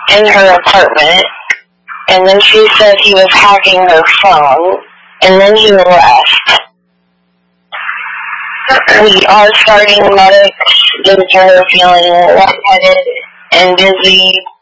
in her apartment, and then she said he was hacking her phone, and then he left. We are starting medics due to her feeling lightheaded and dizzy,